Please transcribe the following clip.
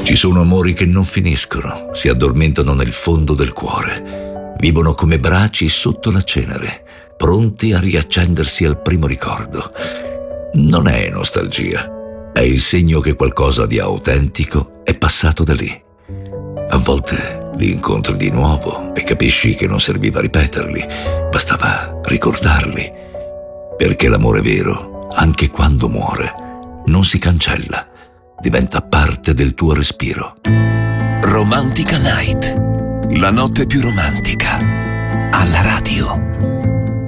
Ci sono amori che non finiscono, si addormentano nel fondo del cuore, vivono come braci sotto la cenere, pronti a riaccendersi al primo ricordo. Non è nostalgia, è il segno che qualcosa di autentico è passato da lì. A volte li incontri di nuovo e capisci che non serviva ripeterli, bastava ricordarli, perché l'amore vero, anche quando muore, non si cancella. Diventa parte del tuo respiro. Romantica Night, la notte più romantica, alla radio.